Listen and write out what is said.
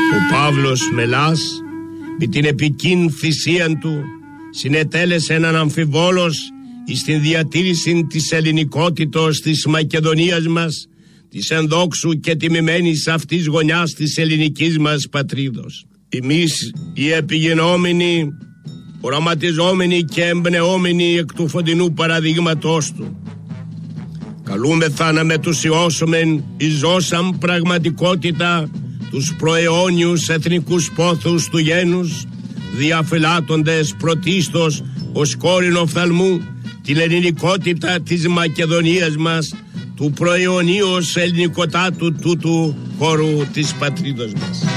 Ο Παύλος Μελάς με την επικίν θυσίαν του συνετέλεσε έναν αμφιβόλος εις την διατήρηση της ελληνικότητος της Μακεδονίας μας, της ενδόξου και τιμημένης αυτής γωνιάς της ελληνικής μας πατρίδος. Εμείς οι επιγενόμενοι, οραματιζόμενοι και εμπνεόμενοι εκ του φωτεινού παραδείγματός του, καλούμεθα να μετουσιώσουμε εις ζώσαν πραγματικότητα τους προαιώνιους εθνικούς πόθους του γένους, διαφυλάττοντες πρωτίστως ως κόρηνο οφθαλμού την ελληνικότητα της Μακεδονίας μας, του προαιωνίως ελληνικοτάτου τούτου χώρου της πατρίδος μας.